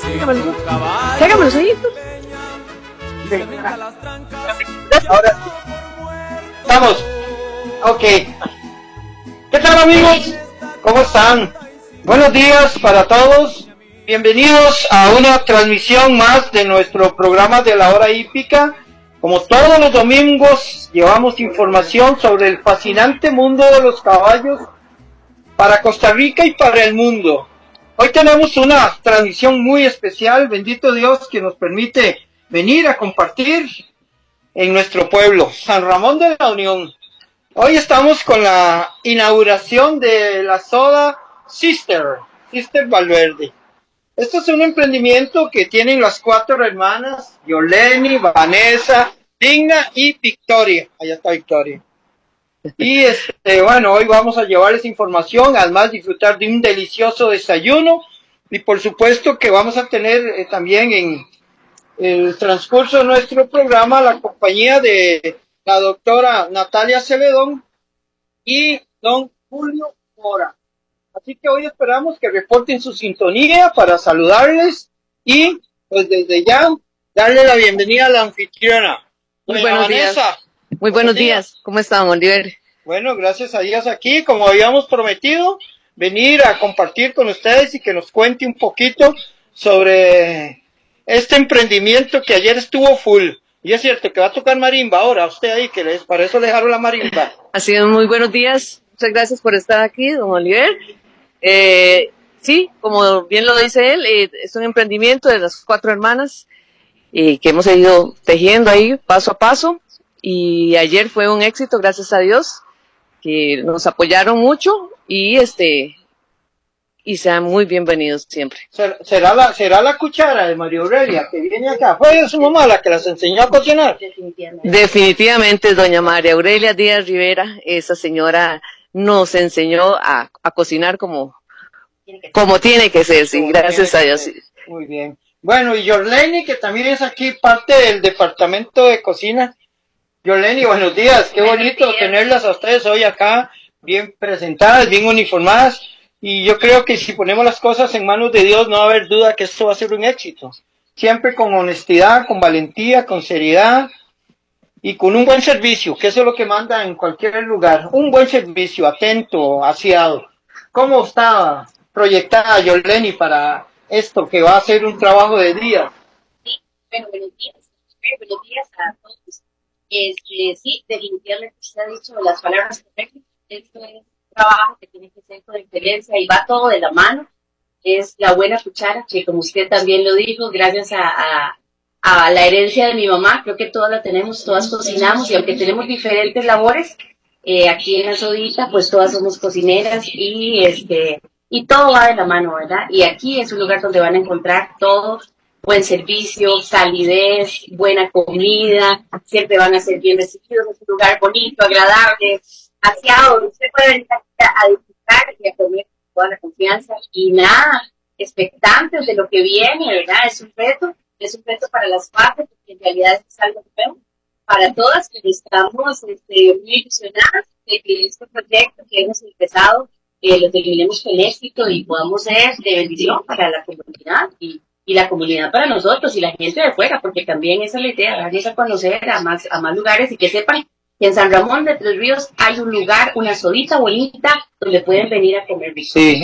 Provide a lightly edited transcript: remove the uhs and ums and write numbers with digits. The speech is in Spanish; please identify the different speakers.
Speaker 1: Hágamelo, sí.
Speaker 2: Ahora sí. Estamos. Ok. ¿Qué tal, amigos? ¿Cómo están? Buenos días para todos. Bienvenidos a una transmisión más de nuestro programa de la hora hípica. Como todos los domingos, llevamos información sobre el fascinante mundo de los caballos para Costa Rica y para el mundo. Hoy tenemos una transmisión muy especial, bendito Dios, que nos permite venir a compartir en nuestro pueblo, San Ramón de la Unión. Hoy estamos con la inauguración de la soda Sister Valverde. Esto es un emprendimiento que tienen las 4 hermanas, Yoleni, Vanessa, Digna y Victoria. Allá está Victoria. Y bueno, hoy vamos a llevarles información, además disfrutar de un delicioso desayuno y por supuesto que vamos a tener también en el transcurso de nuestro programa la compañía de la doctora Natalia Celedón y don Julio Mora. Así que hoy esperamos que reporten su sintonía para saludarles y pues desde ya darle la bienvenida a la anfitriona.
Speaker 1: Muy buenos días. Muy buenos días. ¿Cómo están, Oliver?
Speaker 2: Bueno, gracias a Dios aquí, como habíamos prometido, venir a compartir con ustedes y que nos cuente un poquito sobre este emprendimiento que ayer estuvo full. Y es cierto que va a tocar marimba ahora, usted ahí, que para eso le dejaron la marimba.
Speaker 1: Así es, muy buenos días. Muchas gracias por estar aquí, don Oliver. Sí, como bien lo dice él, es un emprendimiento de las 4 hermanas que hemos ido tejiendo ahí paso a paso. Y ayer fue un éxito, gracias a Dios, que nos apoyaron mucho y sean muy bienvenidos siempre.
Speaker 2: ¿Será la cuchara de María Aurelia que viene acá? ¿Fue su mamá la que las enseñó a cocinar?
Speaker 1: Definitivamente, doña María Aurelia Díaz Rivera, esa señora nos enseñó a cocinar como tiene que ser, sí, gracias a Dios.
Speaker 2: Muy bien. Bueno, y Yoleni, que también es aquí parte del departamento de cocina. Yoleni, buenos días, qué bonito tenerlas a ustedes hoy acá, bien presentadas, bien uniformadas, y yo creo que si ponemos las cosas en manos de Dios no va a haber duda que esto va a ser un éxito, siempre con honestidad, con valentía, con seriedad, y con un buen servicio, que eso es lo que manda en cualquier lugar, un buen servicio, atento, aseado. ¿Cómo está proyectada Yoleni para esto que va a ser un trabajo de día?
Speaker 3: Sí, bueno, buenos días a todos. Sí, definitivamente usted ha dicho las palabras correctas. Esto es un trabajo que tiene que ser con excelencia y va todo de la mano. Es la buena cuchara, que como usted también lo dijo, gracias a la herencia de mi mamá, creo que todas la tenemos, todas cocinamos y aunque tenemos diferentes labores, aquí en la Sodita, pues todas somos cocineras y todo va de la mano, ¿verdad? Y aquí es un lugar donde van a encontrar todo. Buen servicio, calidez, buena comida, siempre van a ser bien recibidos, es un lugar bonito, agradable, aseado, usted puede venir a disfrutar y a comer con toda la confianza y nada, expectantes de lo que viene, ¿verdad? Es un reto para las partes, porque en realidad es algo nuevo para todas, que estamos muy ilusionadas de que este proyecto que hemos empezado lo terminemos con éxito y podamos ser de bendición para la comunidad y la comunidad para nosotros y la gente de fuera, porque también esa es la idea, darles a conocer a más lugares y que sepan que en San Ramón de Tres Ríos hay un lugar, una sodita bonita, donde pueden venir a comer rico.
Speaker 2: Sí,